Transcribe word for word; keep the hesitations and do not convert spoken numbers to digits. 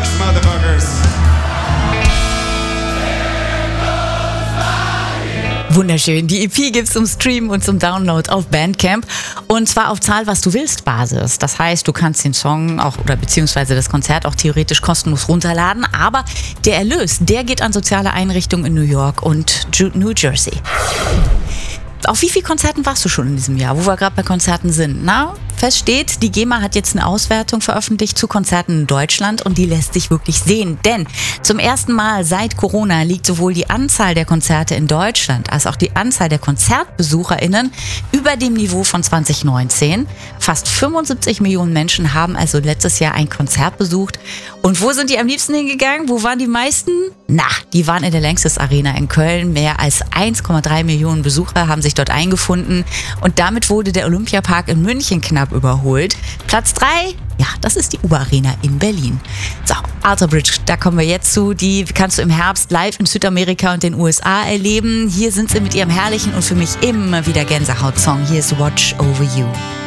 Bucks, Motherfuckers. Wunderschön. Die E P gibt's zum Streamen und zum Download auf Bandcamp. Und zwar auf Zahl was du willst Basis. Das heißt, du kannst den Song auch oder beziehungsweise das Konzert auch theoretisch kostenlos runterladen. Aber der Erlös, der geht an soziale Einrichtungen in New York und New Jersey. Auf wie vielen Konzerten warst du schon in diesem Jahr, wo wir gerade bei Konzerten sind? Na, fest steht, die GEMA hat jetzt eine Auswertung veröffentlicht zu Konzerten in Deutschland und die lässt sich wirklich sehen. Denn zum ersten Mal seit Corona liegt sowohl die Anzahl der Konzerte in Deutschland als auch die Anzahl der KonzertbesucherInnen über dem Niveau von zwanzig neunzehn. Fast fünfundsiebzig Millionen Menschen haben also letztes Jahr ein Konzert besucht. Und wo sind die am liebsten hingegangen? Wo waren die meisten? Na, die waren in der Lanxess Arena in Köln. Mehr als eins Komma drei Millionen Besucher haben sich dort eingefunden. Und damit wurde der Olympiapark in München knapp überholt. Platz drei, ja, das ist die U B A Arena in Berlin. So, Alter Bridge, da kommen wir jetzt zu. Die kannst du im Herbst live in Südamerika und den U S A erleben. Hier sind sie mit ihrem herrlichen und für mich immer wieder Gänsehaut-Song. Hier ist Watch Over You.